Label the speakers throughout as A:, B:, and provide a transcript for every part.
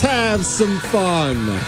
A: have some fun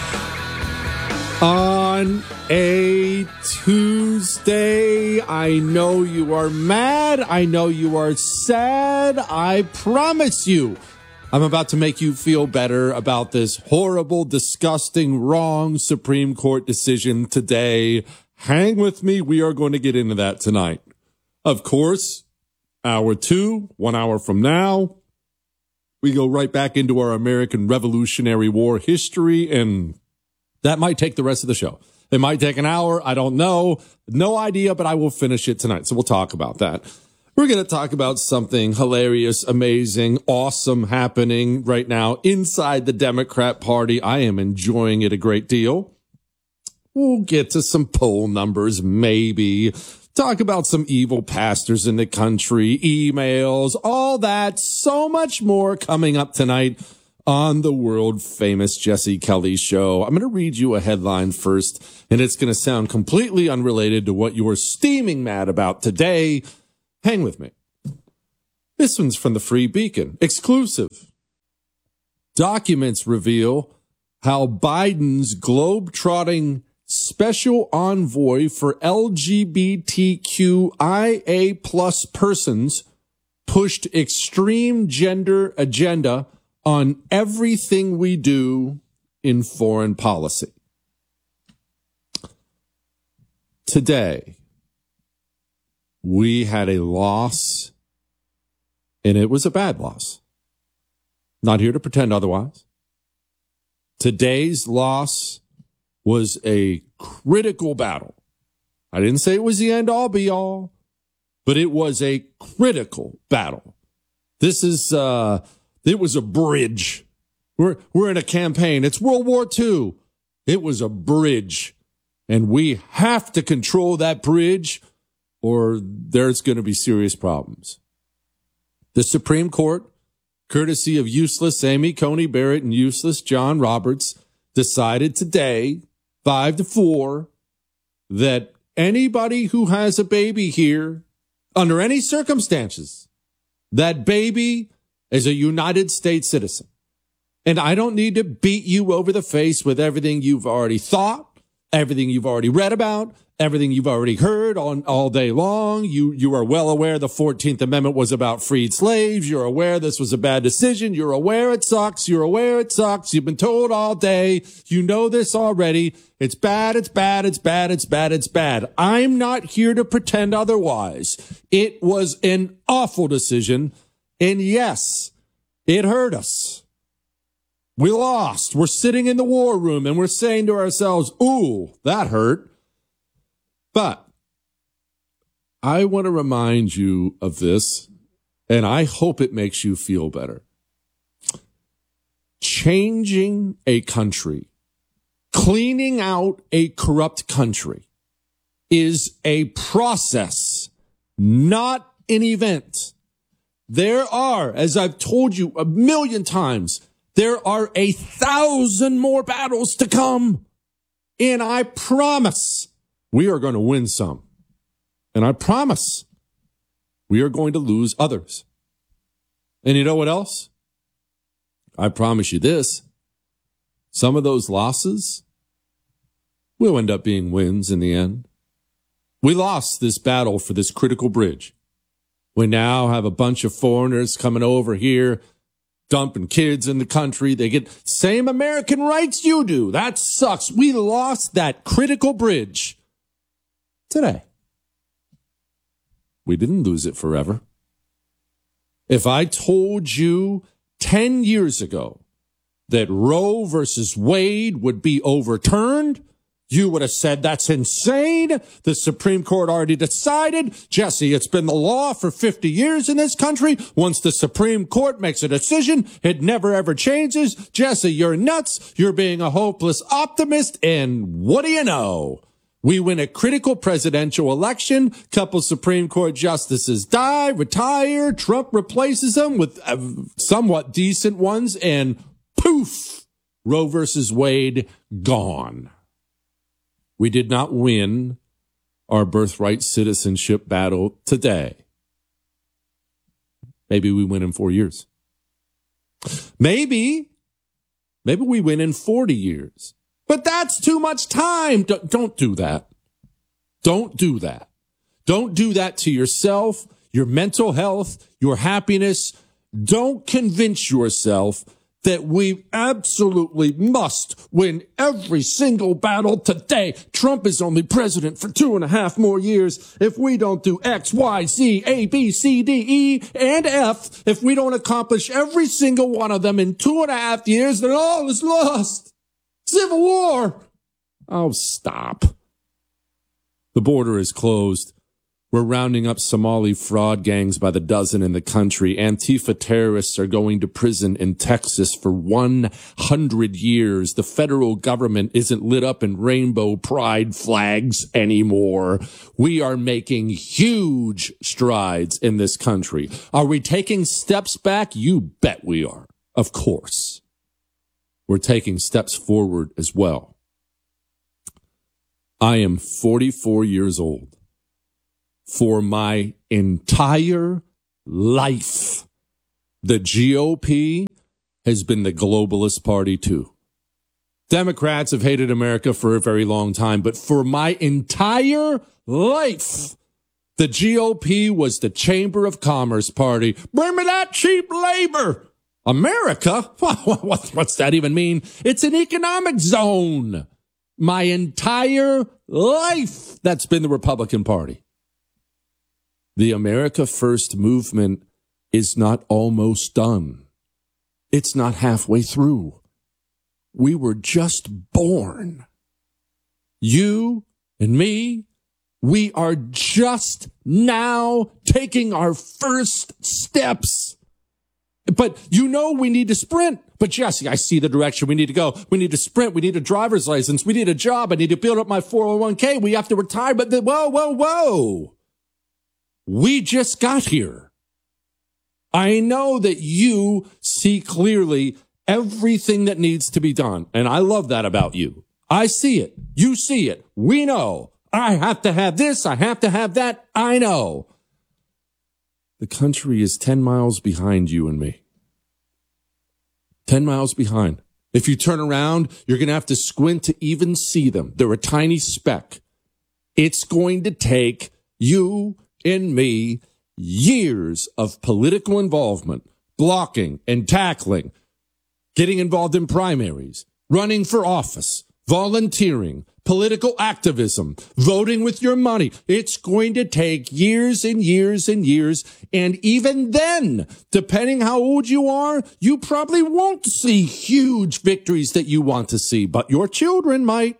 A: on a Tuesday. I know you are mad. I know you are sad. I promise you, I'm about to make you feel better about this horrible, disgusting, wrong Supreme Court decision today. Hang with me. We are going to get into that tonight. Of course, hour 2, 1 hour from now, we go right back into our American Revolutionary War history, and that might take the rest of the show. It might take an hour. I don't know. No idea, but I will finish it tonight. So we'll talk about that. We're going to talk about something hilarious, amazing, awesome happening right now inside the Democrat Party. I am enjoying it a great deal. We'll get to some poll numbers, maybe. Talk about some evil pastors in the country, emails, all that, so much more coming up tonight on the world famous Jesse Kelly Show. I'm going to read you a headline first, and it's going to sound completely unrelated to what you're steaming mad about today. Hang with me. This one's from the Free Beacon. Exclusive. Documents reveal how Biden's globe-trotting special envoy for LGBTQIA plus persons pushed extreme gender agenda on everything we do in foreign policy. Today, we had a loss, and it was a bad loss. Not here to pretend otherwise. Today's loss was a critical battle. I didn't say it was the end all be all, but it was a critical battle. This is, it was a bridge. We're in a campaign. It's World War II. It was a bridge, and we have to control that bridge or there's going to be serious problems. The Supreme Court, courtesy of useless Amy Coney Barrett and useless John Roberts, decided today, 5-4, that anybody who has a baby here, under any circumstances, that baby is a United States citizen. And I don't need to beat you over the face with everything you've already thought, everything you've already read about, everything you've already heard on all day long. You are well aware the 14th Amendment was about freed slaves. You're aware this was a bad decision. You're aware it sucks. You're aware it sucks. You've been told all day. You know this already. It's bad. It's bad. It's bad. It's bad. It's bad. I'm not here to pretend otherwise. It was an awful decision. And yes, it hurt us. We lost. We're sitting in the war room and we're saying to ourselves, ooh, that hurt. But I want to remind you of this, and I hope it makes you feel better. Changing a country, cleaning out a corrupt country is a process, not an event. There are, as I've told you a million times, there are 1,000 more battles to come. And I promise we are going to win some. And I promise we are going to lose others. And you know what else? I promise you this. Some of those losses will end up being wins in the end. We lost this battle for this critical bridge. We now have a bunch of foreigners coming over here, dumping kids in the country. They get same American rights you do. That sucks. We lost that critical bridge today. We didn't lose it forever. If I told you 10 years ago that Roe versus Wade would be overturned, you would have said that's insane. The Supreme Court already decided. Jesse, it's been the law for 50 years in this country. Once the Supreme Court makes a decision, it never ever changes. Jesse, you're nuts. You're being a hopeless optimist. And what do you know? We win a critical presidential election. Couple Supreme Court justices die, retire. Trump replaces them with somewhat decent ones. And poof, Roe versus Wade gone. We did not win our birthright citizenship battle today. Maybe we win in 4 years. Maybe Maybe we win in 40 years. But that's too much time. Don't do that. Don't do that. Don't do that to yourself, your mental health, your happiness. Don't convince yourself that we absolutely must win every single battle today. Trump is only president for 2.5 more years. If we don't do X, Y, Z, A, B, C, D, E, and F, if we don't accomplish every single one of them in 2.5 years, then all is lost. Civil war. Oh, stop. The border is closed. We're rounding up Somali fraud gangs by the dozen in the country. Antifa terrorists are going to prison in Texas for 100 years. The federal government isn't lit up in rainbow pride flags anymore. We are making huge strides in this country. Are we taking steps back? You bet we are. Of course. We're taking steps forward as well. I am 44 years old. For my entire life, the GOP has been the globalist party too. Democrats have hated America for a very long time, but for my entire life, the GOP was the Chamber of Commerce party. Bring me that cheap labor. America? What's that even mean? It's an economic zone. My entire life, that's been the Republican Party. The America First movement is not almost done. It's not halfway through. We were just born. You and me, we are just now taking our first steps. But you know we need to sprint. But Jesse, I see the direction we need to go. We need to sprint. We need a driver's license. We need a job. I need to build up my 401k. We have to retire. But whoa. We just got here. I know that you see clearly everything that needs to be done. And I love that about you. I see it. You see it. We know. I have to have this. I have to have that. I know. The country is 10 miles behind you and me. 10 miles behind. If you turn around, you're going to have to squint to even see them. They're a tiny speck. It's going to take you and me years of political involvement, blocking and tackling, getting involved in primaries, running for office, volunteering, political activism, voting with your money. It's going to take years and years and years. And even then, depending how old you are, you probably won't see huge victories that you want to see, but your children might.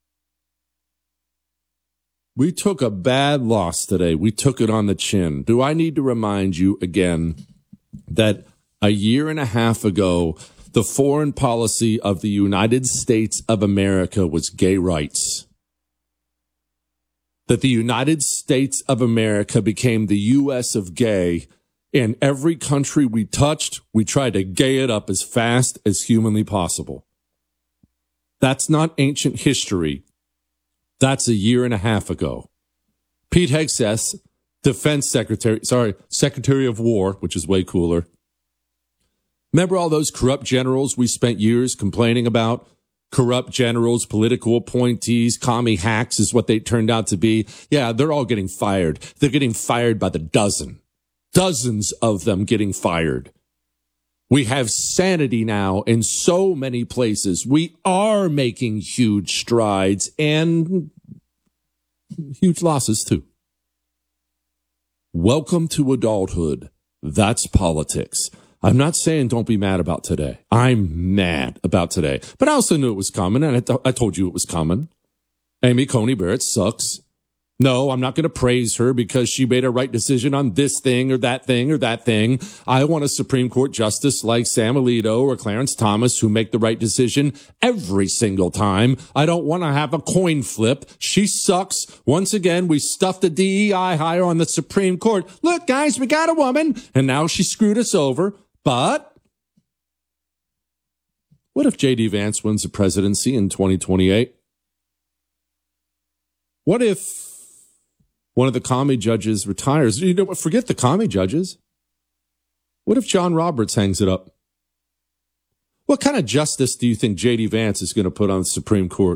A: We took a bad loss today. We took it on the chin. Do I need to remind you again that a year and a half ago, the foreign policy of the United States of America was gay rights? That the United States of America became the U.S. of gay, and every country we touched, we tried to gay it up as fast as humanly possible. That's not ancient history. That's a year and a half ago. Pete Hegseth, Secretary of War, which is way cooler. Remember all those corrupt generals we spent years complaining about? Corrupt generals, political appointees, commie hacks is what they turned out to be. Yeah, they're all getting fired. They're getting fired by the dozen. Dozens of them getting fired. We have sanity now in so many places. We are making huge strides and huge losses too. Welcome to adulthood. That's politics. I'm not saying don't be mad about today. I'm mad about today. But I also knew it was coming, and I told you it was coming. Amy Coney Barrett sucks. No, I'm not going to praise her because she made a right decision on this thing or that thing or that thing. I want a Supreme Court justice like Sam Alito or Clarence Thomas who make the right decision every single time. I don't want to have a coin flip. She sucks. Once again, we stuffed the DEI hire on the Supreme Court. Look, guys, we got a woman, and now she screwed us over. But what if J.D. Vance wins the presidency in 2028? What if one of the commie judges retires? You know what? Forget the commie judges. What if John Roberts hangs it up? What kind of justice do you think J.D. Vance is going to put on the Supreme Court?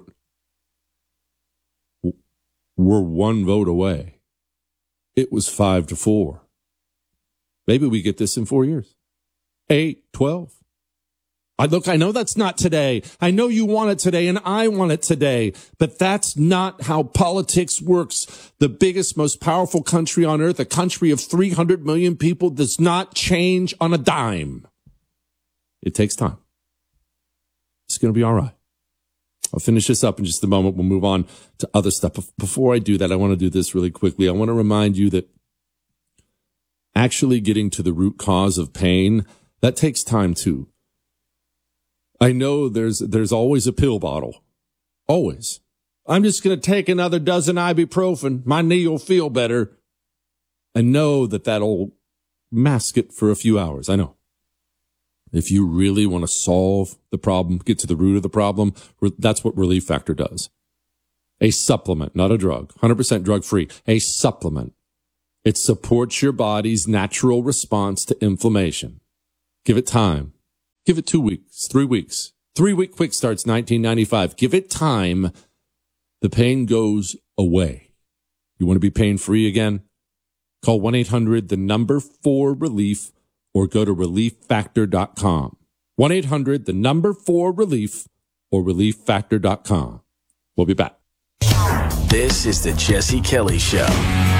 A: We're one vote away. It was 5-4. Maybe we get this in 4 years. 8, 12. I know that's not today. I know you want it today, and I want it today. But that's not how politics works. The biggest, most powerful country on earth, a country of 300 million people, does not change on a dime. It takes time. It's going to be all right. I'll finish this up in just a moment. We'll move on to other stuff. Before I do that, I want to do this really quickly. I want to remind you that actually getting to the root cause of pain, that takes time too. I know there's always a pill bottle. Always. I'm just going to take another dozen ibuprofen. My knee will feel better. And know that that'll mask it for a few hours. I know. If you really want to solve the problem, get to the root of the problem, that's what Relief Factor does. A supplement, not a drug. 100% drug-free. A supplement. It supports your body's natural response to inflammation. Give it time. Give it 2 weeks, 3 weeks. 3-week quick starts, $19.95. Give it time. The pain goes away. You want to be pain-free again? Call 1-800-4-RELIEF or go to relieffactor.com. 1-800-4-RELIEF or relieffactor.com. We'll be back.
B: This is the Jesse Kelly Show.